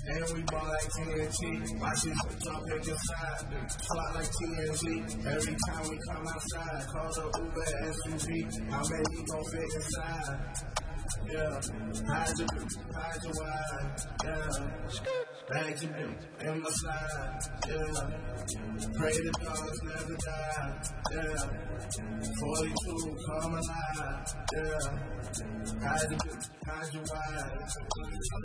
And we ball like TNT. My shit jump in your side. Slot like TNG. Every time we come outside, call the Uber SUV. How many gon' fit inside? Yeah, hide your wide, yeah. Bags of them in my side, yeah. Pray the dogs never die, yeah. 42, come alive, yeah. Hide your wide.